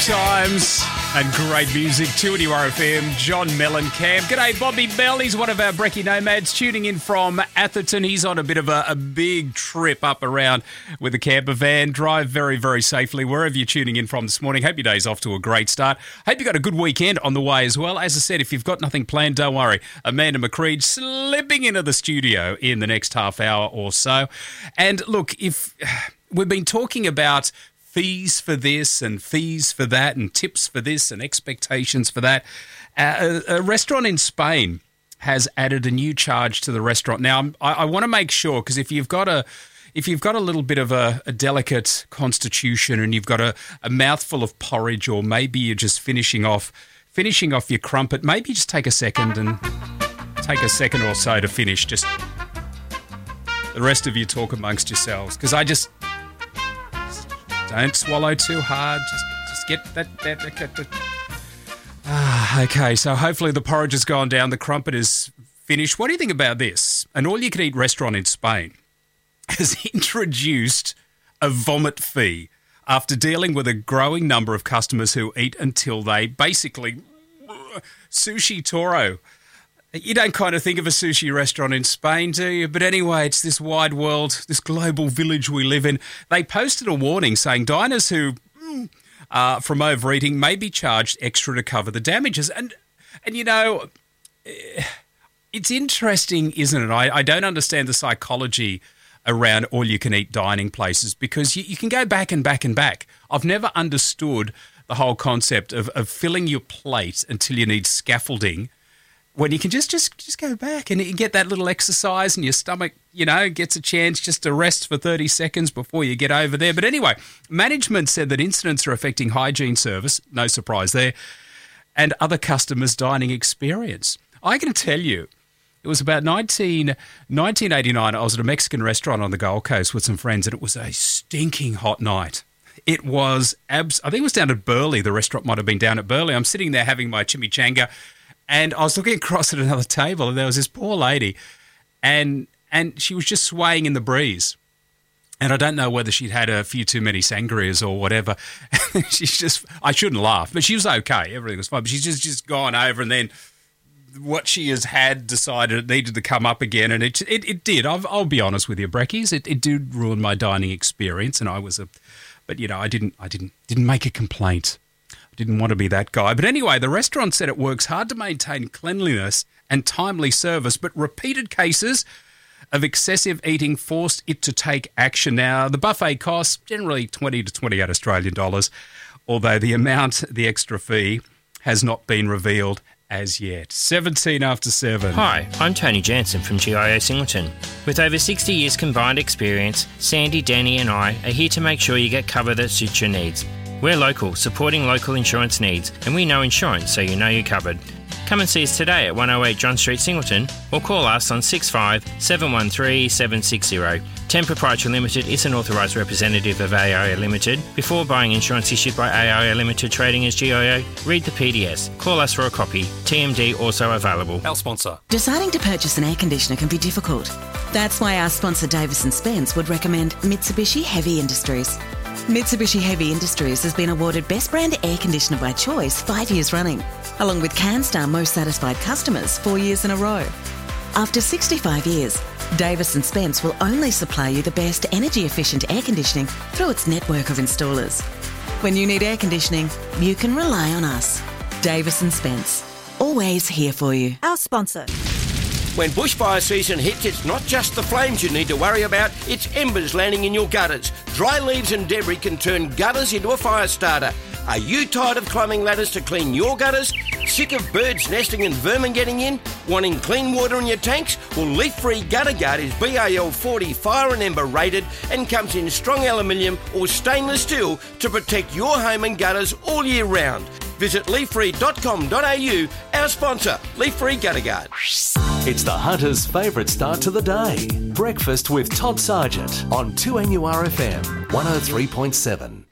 times and great music. 2NURFM, John Mellencamp. G'day, Bobby Bell. He's one of our Brekkie nomads tuning in from Atherton. He's on a bit of a big trip up around with a camper van. Drive very, very safely wherever you're tuning in from this morning. Hope your day's off to a great start. Hope you got a good weekend on the way as well. As I said, if you've got nothing planned, don't worry. Amanda McCreed slipping into the studio in the next half hour or so. And look, if we've been talking about fees for this and fees for that and tips for this and expectations for that. A restaurant in Spain has added a new charge to the restaurant. Now, I want to make sure, because if you've got a little bit of a delicate constitution and you've got a mouthful of porridge, or maybe you're just finishing off your crumpet, maybe just take a second or so to finish. Just the rest of you talk amongst yourselves, because don't swallow too hard. Just get that. Okay, so hopefully the porridge has gone down. The crumpet is finished. What do you think about this? An all-you-can-eat restaurant in Spain has introduced a vomit fee after dealing with a growing number of customers who eat until they basically sushi toro. You don't kind of think of a sushi restaurant in Spain, do you? But anyway, it's this wide world, this global village we live in. They posted a warning saying diners who from overeating may be charged extra to cover the damages. And you know, it's interesting, isn't it? I don't understand the psychology around all-you-can-eat dining places, because you can go back and back and back. I've never understood the whole concept of filling your plate until you need scaffolding, when you can just go back and you get that little exercise and your stomach, gets a chance just to rest for 30 seconds before you get over there. But anyway, management said that incidents are affecting hygiene service, no surprise there, and other customers' dining experience. I can tell you, it was about 1989, I was at a Mexican restaurant on the Gold Coast with some friends, and it was a stinking hot night. It was, I think it was down at Burleigh. The restaurant might have been down at Burleigh. I'm sitting there having my chimichanga, and I was looking across at another table, and there was this poor lady, and she was just swaying in the breeze. And I don't know whether she'd had a few too many sangrias or whatever. I shouldn't laugh, but she was okay. Everything was fine. But she's just gone over, and then what she has had decided it needed to come up again, and it did. I'll be honest with you, Brekkies. It did ruin my dining experience, and but I didn't make a complaint. Didn't want to be that guy. But anyway, the restaurant said it works hard to maintain cleanliness and timely service, but repeated cases of excessive eating forced it to take action. Now, the buffet costs generally 20 to 28 Australian dollars, although the extra fee has not been revealed as yet. 17 after 7. Hi, I'm Tony Jansen from GIO Singleton. With over 60 years combined experience, Sandy, Danny and I are here to make sure you get cover that suits your needs. We're local, supporting local insurance needs, and we know insurance, so you know you're covered. Come and see us today at 108 John Street, Singleton, or call us on 65 713 760. Ten Proprietary Limited is an authorised representative of AIA Limited. Before buying insurance issued by AIA Limited trading as GIO, read the PDS. Call us for a copy. TMD also available. Our sponsor. Deciding to purchase an air conditioner can be difficult. That's why our sponsor Davis & Spence would recommend Mitsubishi Heavy Industries. Mitsubishi Heavy Industries has been awarded Best Brand Air Conditioner by Choice 5 years running, along with CanStar Most Satisfied Customers 4 years in a row. After 65 years, Davis & Spence will only supply you the best energy-efficient air conditioning through its network of installers. When you need air conditioning, you can rely on us. Davis & Spence, always here for you. Our sponsor. When bushfire season hits, it's not just the flames you need to worry about, it's embers landing in your gutters. Dry leaves and debris can turn gutters into a fire starter. Are you tired of climbing ladders to clean your gutters? Sick of birds nesting and vermin getting in? Wanting clean water in your tanks? Well, Leaf Free Gutter Guard is BAL 40 fire and ember rated and comes in strong aluminium or stainless steel to protect your home and gutters all year round. Visit leaffree.com.au, our sponsor, Leaf Free Gutter Guard. It's the Hunter's favourite start to the day. Breakfast with Todd Sargent on 2NURFM 103.7.